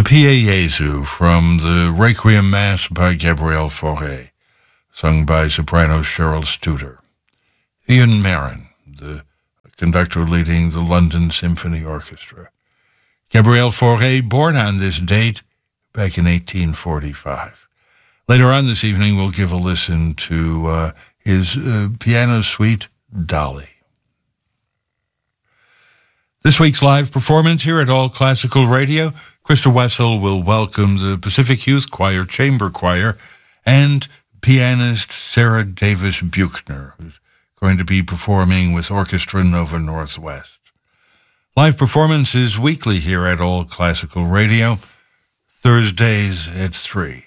Pie Jesu from the Requiem Mass by Gabriel Fauré, sung by soprano Cheryl Studer. Ian Marin, the conductor leading the London Symphony Orchestra. Gabriel Fauré, born on this date back in 1845. Later on this evening, we'll give a listen to his piano suite, Dolly. This week's live performance here at All Classical Radio, Krista Wessel will welcome the Pacific Youth Choir Chamber Choir and pianist Sarah Davis Buchner, who's going to be performing with Orchestra Nova Northwest. Live performances weekly here at All Classical Radio, Thursdays at 3.